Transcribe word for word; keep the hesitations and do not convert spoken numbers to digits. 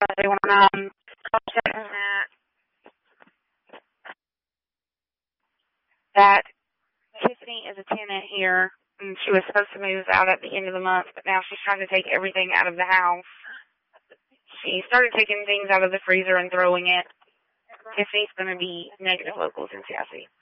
Um, that, that Tiffany is a tenant here, and she was supposed to move out at the end of the month, but now she's trying to take everything out of the house. She started taking things out of the freezer and throwing it. Tiffany's going to be negative locals in Sassy.